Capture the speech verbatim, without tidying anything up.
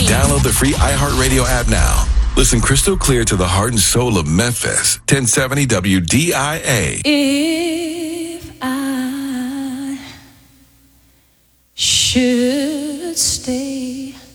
Download the free iHeartRadio app now. Listen crystal clear to the heart and soul of Memphis. ten seventy W D I A. If I should stay